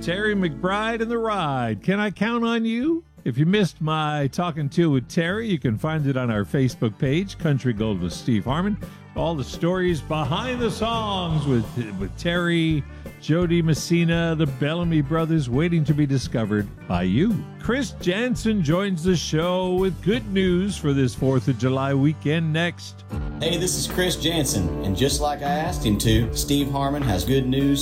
Terry McBride and the Ride. Can I count on you? If you missed my Talking To with Terry, you can find it on our Facebook page, Country Gold with Steve Harmon. All the stories behind the songs with Terry, Jody Messina, the Bellamy Brothers, waiting to be discovered by you. Chris Jansen joins the show with good news for this 4th of July weekend next. Hey, this is Chris Jansen, and just like I asked him to, Steve Harmon has good news